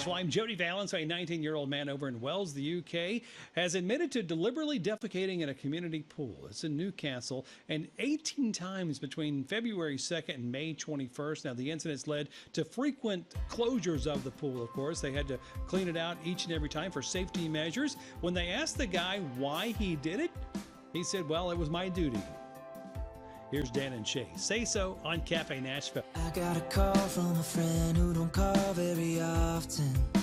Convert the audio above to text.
Nashville. I'm Jody Valens. A 19-year-old man over in Wales, the UK, has admitted to deliberately defecating in a community pool. It's in Newcastle, and 18 times between February 2nd and May 21st. Now, the incidents led to frequent closures of the pool, of course. They had to clean it out each and every time for safety measures. When they asked the guy why he did it, he said, well, it was my duty. Here's Dan and Shay. Say So on Cafe Nashville. I got a call from a friend who don't call very often.